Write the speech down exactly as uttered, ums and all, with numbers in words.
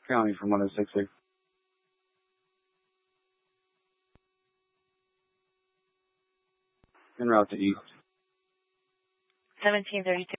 County from one oh six six. En route to East. seventeen thirty-two.